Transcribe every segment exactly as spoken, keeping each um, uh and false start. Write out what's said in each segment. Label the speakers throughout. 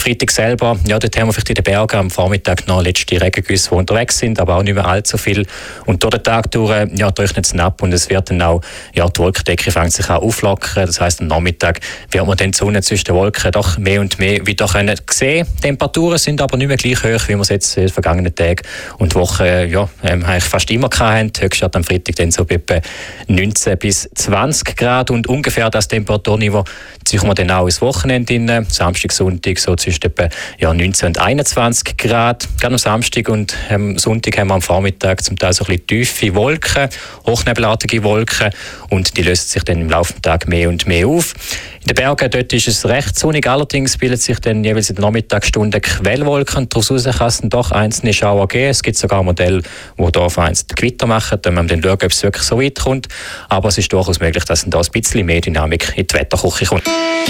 Speaker 1: Freitag selber, ja, dort haben wir vielleicht in den Bergen am Vormittag noch letzte Regengüsse, die unterwegs sind, aber auch nicht mehr allzu viel. Und durch den Tag durch, ja, trocknet es ab und es wird dann auch, ja, die Wolkendecke fängt sich auch auflockern. Das heisst, am Nachmittag wird man dann die Sonne zwischen den Wolken doch mehr und mehr wieder können sehen. Die Temperaturen sind aber nicht mehr gleich hoch, wie wir es jetzt in den vergangenen Tagen und Wochen, ja, eigentlich fast immer hatten. Höchstwert am Freitag dann so bei etwa neunzehn bis zwanzig Grad und ungefähr das Temperaturniveau ziehen wir dann auch ins Wochenende in Samstag, Sonntag, so zwischen etwa ja, neunzehn und einundzwanzig Grad. Gerade am Samstag und am Sonntag haben wir am Vormittag zum Teil so ein bisschen tiefe Wolken, hochnebelartige Wolken und die lösen sich dann im Laufe des Tages mehr und mehr auf. In den Bergen dort ist es recht sonnig, allerdings bildet sich dann jeweils in den Nachmittagsstunden Quellwolken. Daraus kann es dann doch einzelne Schauer geben. Es gibt sogar Modelle, die hier vereinzelt Gewitter machen. Da müssen wir dann schauen, ob es wirklich so weit kommt. Aber es ist durchaus möglich, dass dann da ein bisschen mehr Dynamik in die Wetterküche kommt.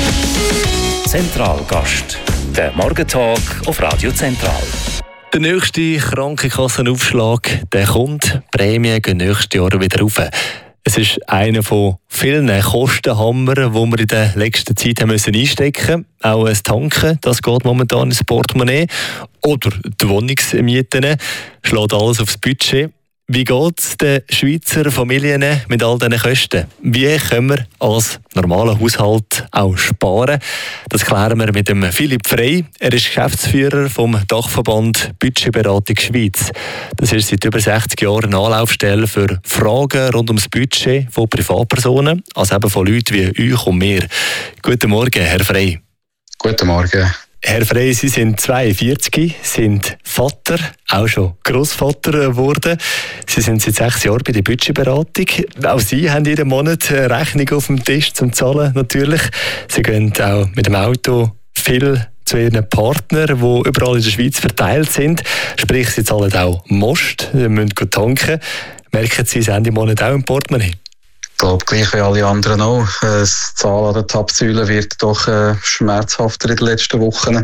Speaker 2: Zentralgast. Der Morgentalk auf Radio Zentral.
Speaker 3: Der nächste Krankenkassenaufschlag, der kommt. Die Prämien gehen nächstes Jahr wieder rauf. Es ist einer von vielen Kostenhammern, die wir in der letzten Zeit haben müssen einstecken mussten. Auch das Tanken, das geht momentan ins Portemonnaie. Oder die Wohnungsmieten, schlägt alles aufs Budget. Wie geht es den Schweizer Familien mit all diesen Kosten? Wie können wir als normaler Haushalt auch sparen? Das klären wir mit dem Philipp Frey. Er ist Geschäftsführer vom Dachverband Budgetberatung Schweiz. Das ist seit über sechzig Jahren eine Anlaufstelle für Fragen rund ums Budget von Privatpersonen, also eben von Leuten wie euch und mir. Guten Morgen, Herr Frey.
Speaker 4: Guten Morgen.
Speaker 3: Herr Frey, Sie sind zweiundvierzig, sind Vater, auch schon Grossvater geworden. Sie sind seit sechs Jahren bei der Budgetberatung. Auch Sie haben jeden Monat eine Rechnung auf dem Tisch zum Zahlen natürlich. Sie gehen auch mit dem Auto viel zu Ihren Partnern, die überall in der Schweiz verteilt sind. Sprich, Sie zahlen auch Most, Sie müssen tanken. Merken Sie das Ende Monat auch im Portemonnaie?
Speaker 4: Ich glaube, gleich wie alle anderen auch. Das Zahlen an den Tapsäulen wird doch äh, schmerzhafter in den letzten Wochen.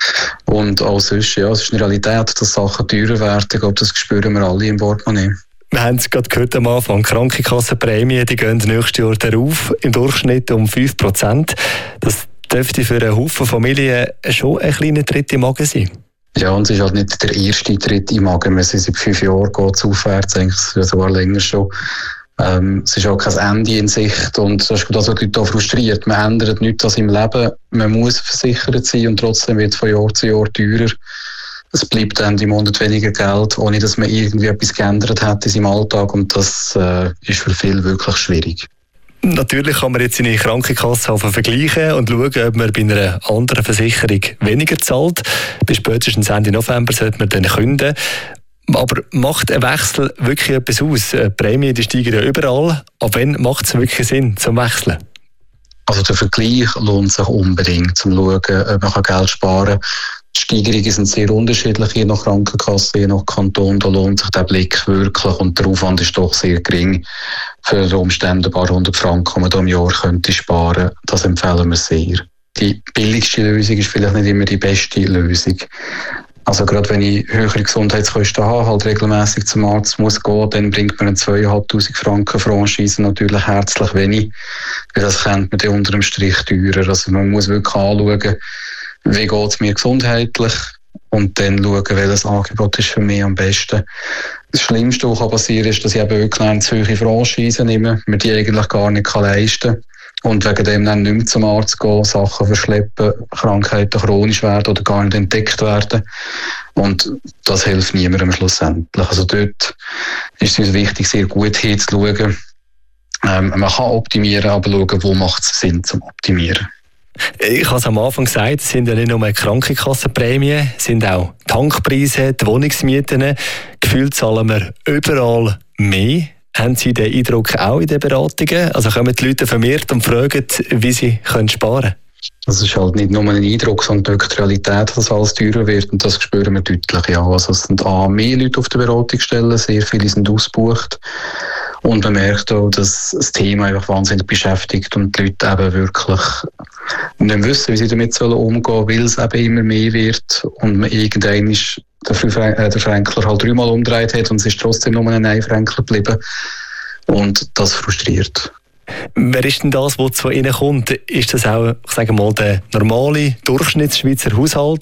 Speaker 4: Und auch sonst, ja, es ist eine Realität, dass Sachen teurer werden. Ich glaube, das spüren wir alle im Portemonnaie.
Speaker 3: Wir haben es gerade gehört am Anfang, Krankenkassenprämien, die gehen nächstes Jahr darauf, im Durchschnitt um fünf Prozent. Das dürfte für einen Haufen Familien schon ein kleiner Tritt im Magen sein.
Speaker 4: Ja, und es ist halt nicht der erste Tritt im Magen. Wir sind seit fünf Jahren geht es aufwärts, eigentlich sogar länger schon. Ähm, es ist auch kein Ende in Sicht und das ist das, was die Leute auch frustriert. Man ändert nichts an seinem Leben, man muss versichert sein und trotzdem wird es von Jahr zu Jahr teurer. Es bleibt dann im Monat weniger Geld, ohne dass man irgendwie etwas geändert hat in seinem Alltag und das äh, ist für viele wirklich schwierig.
Speaker 3: Natürlich kann man jetzt seine Krankenkasse vergleichen und schauen, ob man bei einer anderen Versicherung weniger zahlt. Bis spätestens Ende November sollte man dann künden. Aber macht ein Wechsel wirklich etwas aus? Die Prämien die steigen ja überall. Ab wann macht es wirklich Sinn zum Wechseln?
Speaker 4: Also der Vergleich lohnt sich unbedingt, um zu schauen, ob man Geld sparen kann. Die Steigerungen sind sehr unterschiedlich, je nach Krankenkasse, je nach Kanton. Da lohnt sich der Blick wirklich und der Aufwand ist doch sehr gering. Für die Umstände ein paar hundert Franken, die man da im Jahr könnte sparen, das empfehlen wir sehr. Die billigste Lösung ist vielleicht nicht immer die beste Lösung. Also gerade wenn ich höhere Gesundheitskosten habe, halt regelmäßig zum Arzt muss gehen, dann bringt mir eine zweitausendfünfhundert Franken Franchise natürlich herzlich wenig, weil das kennt man dann unter dem Strich teurer. Also man muss wirklich anschauen, wie geht es mir gesundheitlich und dann schauen, welches Angebot ist für mich am besten. Das Schlimmste, was passieren kann, ist, dass ich eben wirklich eine zu hohe Franchise nehme, mir die eigentlich gar nicht leisten kann. Und wegen dem dann nicht mehr zum Arzt gehen, Sachen verschleppen, Krankheiten chronisch werden oder gar nicht entdeckt werden. Und das hilft niemandem schlussendlich. Also dort ist es uns wichtig, sehr gut hinzuschauen. Ähm, man kann optimieren, aber schauen, wo macht es Sinn zum Optimieren.
Speaker 3: Ich habe es am Anfang gesagt, es sind ja nicht nur Krankenkassenprämien, es sind auch Tankpreise, die Wohnungsmieten. Gefühlt zahlen wir überall mehr. Haben Sie den Eindruck auch in den Beratungen? Also kommen die Leute vermehrt und fragen, wie sie können sparen können?
Speaker 4: Das ist halt nicht nur ein Eindruck, sondern die Realität, dass alles teurer wird. Und das spüren wir deutlich. Ja. Also es sind A, mehr Leute auf der Beratungsstelle, sehr viele sind ausgebucht. Und man merkt auch, dass das Thema einfach wahnsinnig beschäftigt und die Leute eben wirklich nicht wissen, wie sie damit umgehen sollen, weil es eben immer mehr wird und man irgendwann ist der Fränkler halt dreimal umgedreht hat und es ist trotzdem nur ein Ein-Fränkler geblieben. Und das frustriert.
Speaker 3: Wer ist denn das, was zu Ihnen kommt? Ist das auch, ich sage mal, der normale Durchschnittsschweizer Haushalt?